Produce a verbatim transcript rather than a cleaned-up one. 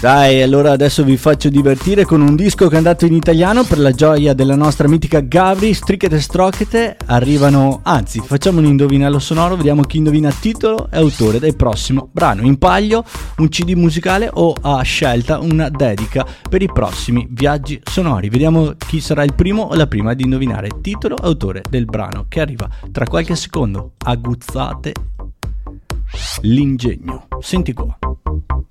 Dai, allora adesso vi faccio divertire con un disco cantato in italiano per la gioia della nostra mitica Gabri. Strichete e Strocchete arrivano, anzi facciamo un indovinello sonoro, vediamo chi indovina titolo e autore del prossimo brano. In palio un C D musicale o a scelta una dedica per i prossimi viaggi sonori. Vediamo chi sarà il primo o la prima ad indovinare titolo e autore del brano che arriva tra qualche secondo. Aguzzate l'ingegno. Senti qua.